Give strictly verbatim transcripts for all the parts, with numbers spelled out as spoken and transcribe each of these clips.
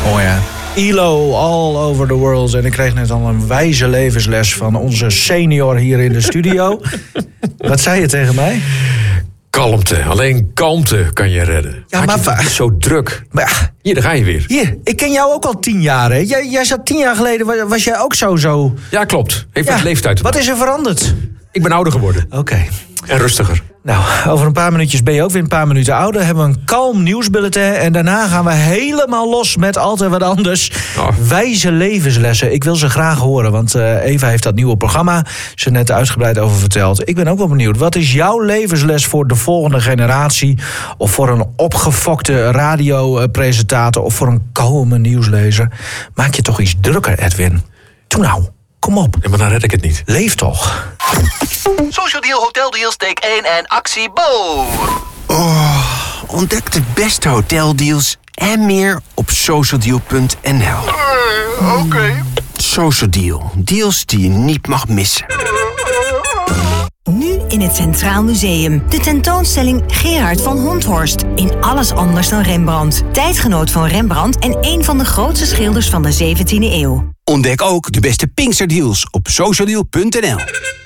Mooi hè? I L O, all over the world. En ik kreeg net al een wijze levensles van onze senior hier in de studio. Wat zei je tegen mij? Kalmte, alleen kalmte kan je redden. Ja, maar het is zo druk. Maar, hier, daar ga je weer. Hier, ik ken jou ook al tien jaar, hè? Jij, jij zat tien jaar geleden, was jij ook zo zo... Ja, klopt. Heeft ja. met leeftijd te maken. Wat is er veranderd? Ik ben ouder geworden. Oké. Okay. En rustiger. Nou, over een paar minuutjes ben je ook weer een paar minuten ouder. Hebben we een kalm nieuwsbulletin. En daarna gaan we helemaal los met altijd wat anders. Oh. Wijze levenslessen. Ik wil ze graag horen, want uh, Eva heeft dat nieuwe programma. Ze er net uitgebreid over verteld. Ik ben ook wel benieuwd. Wat is jouw levensles voor de volgende generatie? Of voor een opgefokte radiopresentator? Of voor een kalme nieuwslezer? Maak je toch iets drukker, Edwin? Doe nou. Kom op. Ja, maar dan red ik het niet. Leef toch. Social Deal, Hotel Deals, take één en actie Bo. Oh, ontdek de beste hoteldeals en meer op social deal punt n l. Uh, Oké. Okay. Social Deal. Deals die je niet mag missen. Nu in het Centraal Museum. De tentoonstelling Gerard van Honthorst. In alles anders dan Rembrandt. Tijdgenoot van Rembrandt en een van de grootste schilders van de zeventiende eeuw. Ontdek ook de beste Pinksterdeals op social deal punt n l.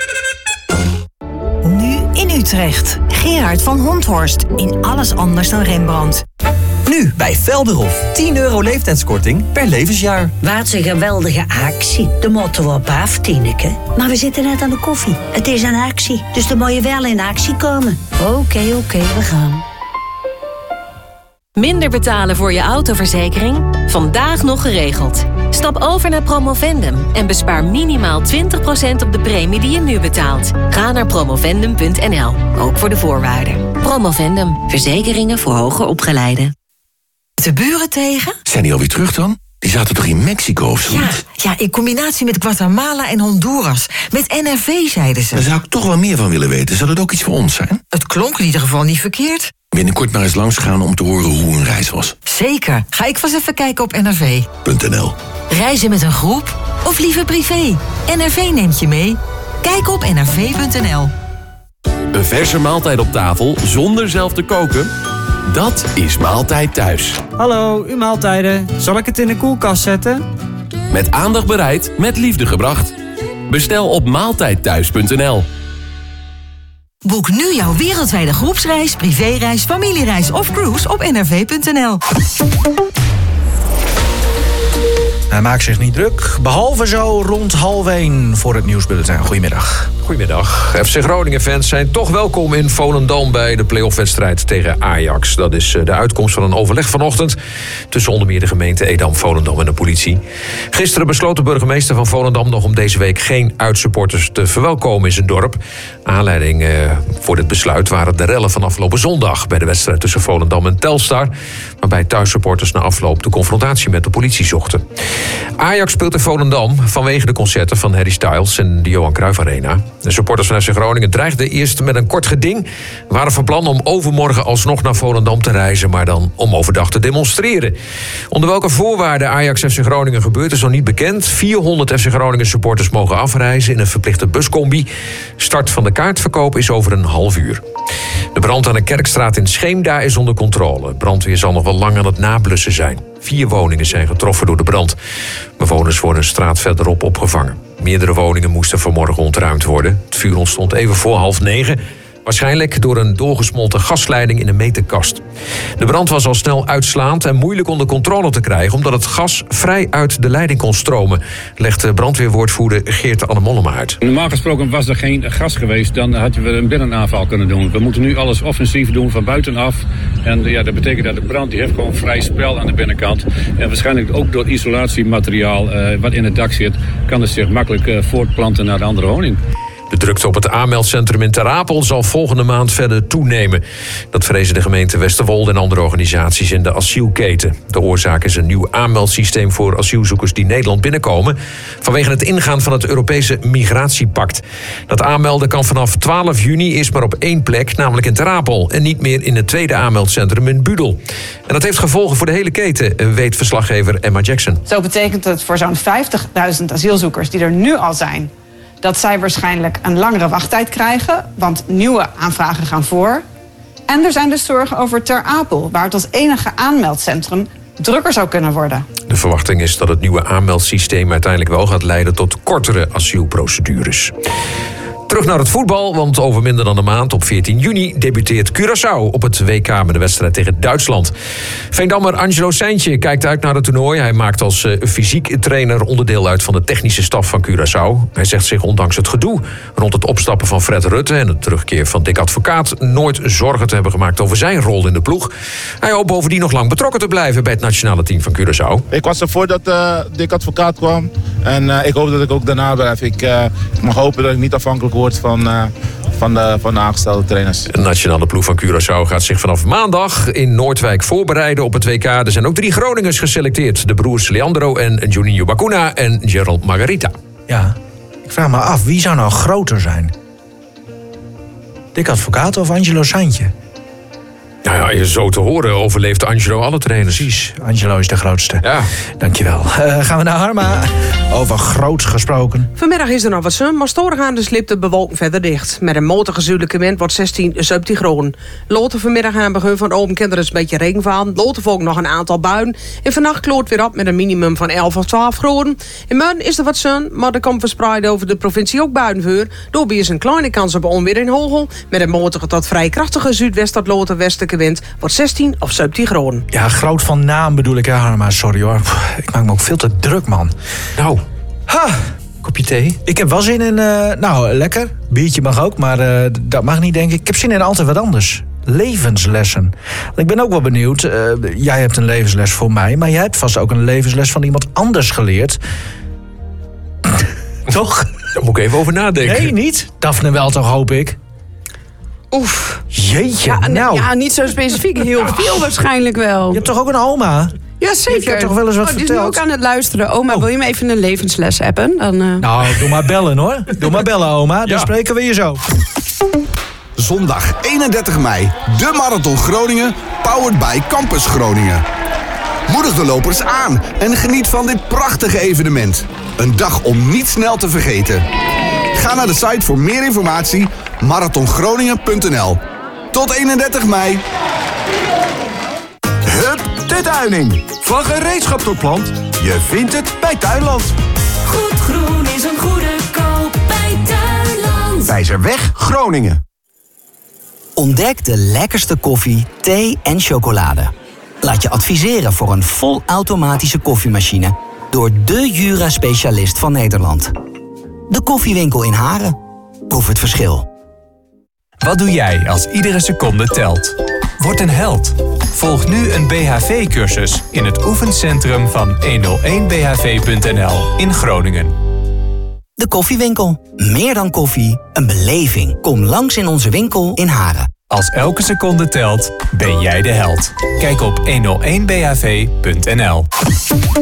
Nu in Utrecht. Gerard van Honthorst. In alles anders dan Rembrandt. Nu bij Velderhof. tien euro leeftijdskorting per levensjaar. Wat een geweldige actie. De motto op af, Tineke. Maar we zitten net aan de koffie. Het is een actie, dus dan moet je wel in actie komen. Oké, okay, oké, okay, we gaan. Minder betalen voor je autoverzekering? Vandaag nog geregeld. Stap over naar Promovendum en bespaar minimaal twintig procent op de premie die je nu betaalt. Ga naar promovendum punt n l, ook voor de voorwaarden. Promovendum, verzekeringen voor hoger opgeleiden. De buren tegen? Zijn die alweer terug dan? Die zaten toch in Mexico of zo? Ja, ja, in combinatie met Guatemala en Honduras. Met N R V, zeiden ze. Daar zou ik toch wel meer van willen weten. Zou dat ook iets voor ons zijn? Het klonk in ieder geval niet verkeerd. Binnenkort maar eens langs gaan om te horen hoe hun reis was. Zeker. Ga ik vast even kijken op N R V punt n l. Reizen met een groep of liever privé? N R V neemt je mee. Kijk op n r v punt n l. Een verse maaltijd op tafel zonder zelf te koken? Dat is Maaltijd Thuis. Hallo, uw maaltijden. Zal ik het in de koelkast zetten? Met aandacht bereid, met liefde gebracht. Bestel op maaltijd thuis punt n l. Boek nu jouw wereldwijde groepsreis, privéreis, familiereis of cruise op n r v punt n l. Hij maakt zich niet druk, behalve zo rond half één voor het nieuwsbulletin. Goedemiddag. Goedemiddag. F C Groningen-fans zijn toch welkom in Volendam bij de play-off-wedstrijd tegen Ajax. Dat is de uitkomst van een overleg vanochtend tussen onder meer de gemeente Edam, Volendam en de politie. Gisteren besloot de burgemeester van Volendam nog om deze week geen uitsupporters te verwelkomen in zijn dorp. Aanleiding eh, voor dit besluit waren de rellen van afgelopen zondag bij de wedstrijd tussen Volendam en Telstar, waarbij thuissupporters na afloop de confrontatie met de politie zochten. Ajax speelt in Volendam vanwege de concerten van Harry Styles en de Johan Cruijff Arena. De supporters van F C Groningen dreigden eerst met een kort geding. Waren van plan om overmorgen alsnog naar Volendam te reizen, maar dan om overdag te demonstreren. Onder welke voorwaarden Ajax F C Groningen gebeurt is nog niet bekend. vierhonderd F C Groningen supporters mogen afreizen in een verplichte buscombi. Start van de kaartverkoop is over een half uur. De brand aan de Kerkstraat in Scheemda is onder controle. Brandweer zal nog wel lang aan het nablussen zijn. Vier woningen zijn getroffen door de brand. Bewoners worden een straat verderop opgevangen. Meerdere woningen moesten vanmorgen ontruimd worden. Het vuur ontstond even voor half negen. Waarschijnlijk door een doorgesmolten gasleiding in een meterkast. De brand was al snel uitslaand en moeilijk onder controle te krijgen, omdat het gas vrij uit de leiding kon stromen, legt brandweerwoordvoerder Geert Annemollema uit. Normaal gesproken was er geen gas geweest, dan hadden we een binnenaanval kunnen doen. We moeten nu alles offensief doen van buitenaf. En ja, dat betekent dat de brand die heeft gewoon vrij spel aan de binnenkant. En waarschijnlijk ook door isolatiemateriaal uh, wat in het dak zit, kan het zich makkelijk uh, voortplanten naar de andere woning. De drukte op het aanmeldcentrum in Ter Apel zal volgende maand verder toenemen. Dat vrezen de gemeente Westerwolde en andere organisaties in de asielketen. De oorzaak is een nieuw aanmeldsysteem voor asielzoekers die Nederland binnenkomen, vanwege het ingaan van het Europese migratiepact. Dat aanmelden kan vanaf twaalf juni eerst maar op één plek, namelijk in Ter Apel, en niet meer in het tweede aanmeldcentrum in Budel. En dat heeft gevolgen voor de hele keten, weet verslaggever Emma Jackson. Zo betekent het voor zo'n vijftigduizend asielzoekers die er nu al zijn, dat zij waarschijnlijk een langere wachttijd krijgen, want nieuwe aanvragen gaan voor. En er zijn dus zorgen over Ter Apel, waar het als enige aanmeldcentrum drukker zou kunnen worden. De verwachting is dat het nieuwe aanmeldsysteem uiteindelijk wel gaat leiden tot kortere asielprocedures. Terug naar het voetbal, want over minder dan een maand, op veertien juni... debuteert Curaçao op het W K met de wedstrijd tegen Duitsland. Veendammer Angelo Seintje kijkt uit naar het toernooi. Hij maakt als uh, fysiek trainer onderdeel uit van de technische staf van Curaçao. Hij zegt zich ondanks het gedoe rond het opstappen van Fred Rutte... en de terugkeer van Dick Advocaat nooit zorgen te hebben gemaakt over zijn rol in de ploeg. Hij hoopt bovendien nog lang betrokken te blijven bij het nationale team van Curaçao. Ik was ervoor dat uh, Dick Advocaat kwam. En uh, ik hoop dat ik ook daarna blijf. Ik uh, mag hopen dat ik niet afhankelijk word van, uh, van, de, van de aangestelde trainers. De nationale ploeg van Curaçao gaat zich vanaf maandag in Noordwijk voorbereiden op het W K. Er zijn ook drie Groningers geselecteerd. De broers Leandro en Juninho Bacuna en Gerald Margarita. Ja, ik vraag me af, wie zou nou groter zijn? Dick Advocaat of Angelo Seintje? Nou ja, zo te horen overleeft Angelo alle trainers. Precies, Angelo is de grootste. Ja. Dankjewel. Uh, gaan we naar Harma. Over groots gesproken. Vanmiddag is er nog wat zon, maar stoorgaande slipt de bewolking verder dicht. Met een matige zuidelijke wind wordt zestien, zeventien graden. Later vanmiddag aan begin van de open kinderen een beetje regen van. Later volgt nog een aantal buien. En vannacht kloort weer op met een minimum van elf of twaalf graden. In Muiden is er wat zon, maar er komt verspreid over de provincie ook buien voor. Daarbij is een kleine kans op onweer in Hogel. Met een matige tot vrij krachtige zuidwest tot later westelijke wind wordt zestien of zeventien graden. Ja, groot van naam bedoel ik, hè, Harma. Sorry hoor. Pff, ik maak me ook veel te druk, man. Nou, ha, kopje thee? Ik heb wel zin in, uh, nou, lekker. Biertje mag ook, maar uh, dat mag niet, denk ik. Ik heb zin in altijd wat anders. Levenslessen. Ik ben ook wel benieuwd. Uh, jij hebt een levensles voor mij, maar jij hebt vast ook een levensles van iemand anders geleerd. Toch? Daar moet ik even over nadenken. Nee, niet? Daphne wel toch, hoop ik. Oef. Jeetje, ja, nou. Ja, niet zo specifiek. Heel veel waarschijnlijk wel. Je hebt toch ook een oma? Ja, zeker. Je hebt toch wel eens wat oh, die verteld? is nu ook aan het luisteren. Oma, oh. wil je me even een levensles appen? Dan, uh... Nou, doe maar bellen hoor. Doe maar bellen, oma. Dan ja. spreken we je zo. Zondag eenendertig mei. De Marathon Groningen. Powered by Campus Groningen. Moedig de lopers aan en geniet van dit prachtige evenement. Een dag om niet snel te vergeten. Ga naar de site voor meer informatie. marathon groningen punt n l. Tot eenendertig mei. Hup de Duining. Van gereedschap tot plant. Je vindt het bij Tuinland. Goed groen is een goede koop bij Tuinland. Wijzerweg, Groningen. Ontdek de lekkerste koffie, thee en chocolade. Laat je adviseren voor een volautomatische koffiemachine door de Jura-specialist van Nederland. De Koffiewinkel in Haren. Proef het verschil. Wat doe jij als iedere seconde telt? Word een held. Volg nu een B H V-cursus in het oefencentrum van honderdéén B H V punt n l in Groningen. De Koffiewinkel. Meer dan koffie, een beleving. Kom langs in onze winkel in Haren. Als elke seconde telt, ben jij de held. Kijk op honderdéén B H V punt n l.